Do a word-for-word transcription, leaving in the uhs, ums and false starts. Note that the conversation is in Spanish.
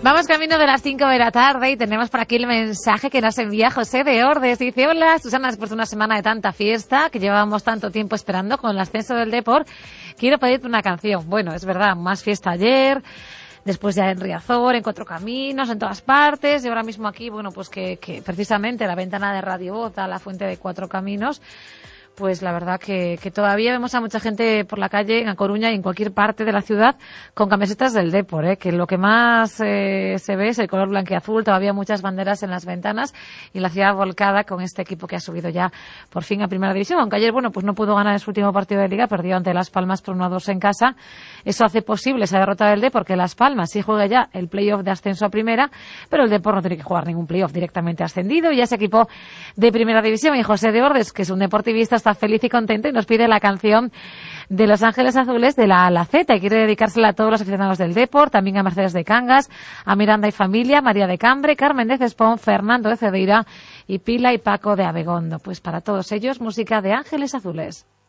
Vamos camino de las cinco de la tarde y tenemos por aquí el mensaje que nos envía José de Ordes. Dice: hola, Susana, después de una semana de tanta fiesta que llevábamos tanto tiempo esperando con el ascenso del Depor, quiero pedirte una canción. Bueno, es verdad, más fiesta ayer, después ya en Riazor, en Cuatro Caminos, en todas partes, y ahora mismo aquí, bueno, pues que, que precisamente la ventana de Radio Bota, la fuente de Cuatro Caminos, pues la verdad que, que todavía vemos a mucha gente por la calle en A Coruña y en cualquier parte de la ciudad con camisetas del Depor, ¿eh? Que lo que más eh, se ve es el color blanquiazul, todavía muchas banderas en las ventanas y la ciudad volcada con este equipo que ha subido ya por fin a Primera División, aunque ayer, bueno, pues no pudo ganar en su último partido de Liga, perdió ante Las Palmas por uno a dos en casa. Eso hace posible esa derrota del Depor, porque Las Palmas sí juega ya el playoff de ascenso a Primera, pero el Depor no tiene que jugar ningún playoff, directamente ascendido y ya es equipo de Primera División. Y José de Ordes, que es un deportivista, está feliz y contento y nos pide la canción de Los Ángeles Azules de la A a la Z y quiere dedicársela a todos los aficionados del Depor, también a Mercedes de Cangas, a Miranda y familia, María de Cambre, Carmen de Cespón, Fernando de Cedeira y Pila y Paco de Abegondo. Pues para todos ellos, música de Ángeles Azules.